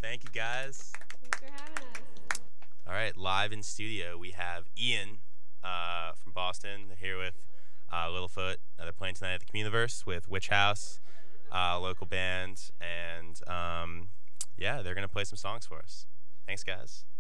Thank you, guys. Thanks for having us. All right, live in studio, we have Ian from Boston. They're here with Littlefoot. They're playing tonight at the Communiverse with Witch House, local band, and yeah, they're gonna play some songs for us. Thanks, guys.